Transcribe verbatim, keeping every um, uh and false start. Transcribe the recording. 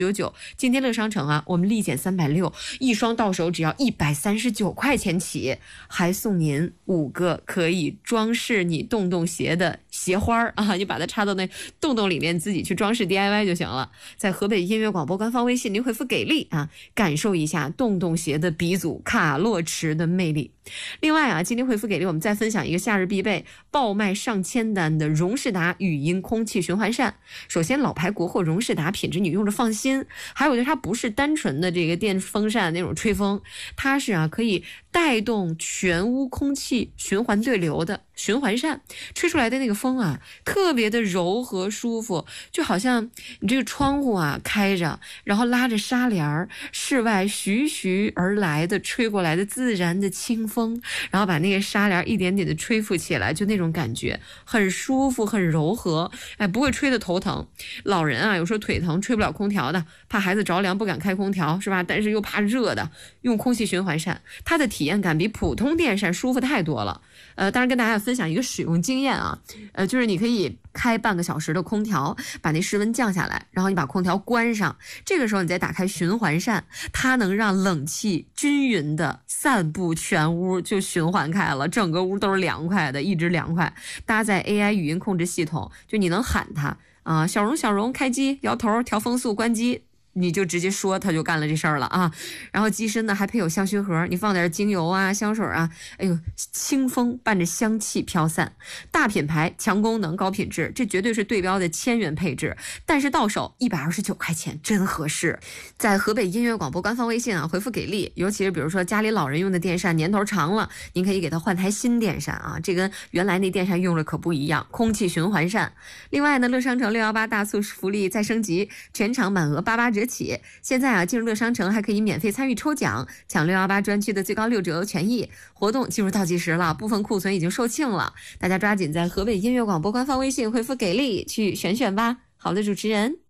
九九，今天乐商城啊，我们立减三百六，一双到手只要一百三十九块钱起，还送您五个可以装饰你洞洞鞋的鞋花啊，你把它插到那洞洞里面，自己去装饰 D I Y 就行了。在河北音乐广播官方微信，您回复给力啊，感受一下洞洞鞋的鼻祖卡洛驰的魅力。另外啊，今天回复给力，我们再分享一个夏日必备，爆卖上千单的荣仕达语音空气循环扇。首先，老牌国货荣仕达品质你用着放心，还有就是它不是单纯的这个电风扇那种吹风，它是啊可以带动全屋空气循环对流的循环扇，吹出来的那个风啊特别的柔和舒服，就好像你这个窗户啊开着，然后拉着纱帘，室外徐徐而来的吹过来的自然的清风，然后把那个纱帘一点点的吹拂起来，就那种感觉很舒服很柔和，哎，不会吹得头疼。老人啊有时候腿疼吹不了空调的，怕孩子着凉不敢开空调是吧，但是又怕热的，用空气循环扇，它的体验感比普通电扇舒服太多了。呃，当然跟大家分享一个使用经验啊，呃，就是你可以开半个小时的空调，把那室温降下来，然后你把空调关上，这个时候你再打开循环扇，它能让冷气均匀的散布全屋，就循环开了，整个屋都是凉快的，一直凉快。搭载 A I 语音控制系统，就你能喊它啊，小荣小荣开机，摇头调风速关机，你就直接说，他就干了这事儿了啊。然后机身呢还配有香薰盒，你放点精油啊香水啊，哎呦，清风伴着香气飘散。大品牌强功能高品质，这绝对是对标的千元配置，但是到手一百二十九块钱真合适。在河北音乐广播官方微信啊回复给力，尤其是比如说家里老人用的电扇年头长了，您可以给他换台新电扇啊，这跟原来那电扇用了可不一样，空气循环扇。另外呢，乐商城六一八大促福利再升级，全场满额八八折起，现在啊进入乐商城还可以免费参与抽奖，抢六一八专区的最高六折权益。活动进入倒计时了，部分库存已经售罄了，大家抓紧在河北音乐广播官方微信回复给力去选选吧。好的，主持人。